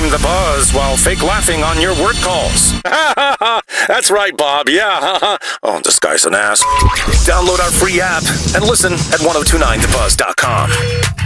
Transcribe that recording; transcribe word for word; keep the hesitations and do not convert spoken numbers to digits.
I'm the Buzz while fake laughing on your work calls. That's right, Bob. Yeah. Oh, this guy's an ass. Download our free app and listen at ten twenty-nine the buzz dot com.